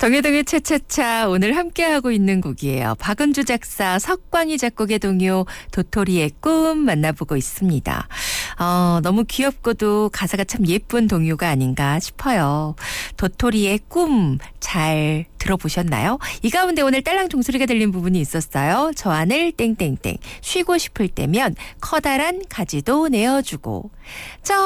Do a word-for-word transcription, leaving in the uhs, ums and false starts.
동요동요 차차차 오늘 함께하고 있는 곡이에요. 박은주 작사, 석광희 작곡의 동요 도토리의 꿈 만나보고 있습니다. 어, 너무 귀엽고도 가사가 참 예쁜 동요가 아닌가 싶어요. 도토리의 꿈 잘 들어보셨나요? 이 가운데 오늘 딸랑 종소리가 들린 부분이 있었어요. 저 하늘 땡땡땡 쉬고 싶을 때면 커다란 가지도 내어주고 저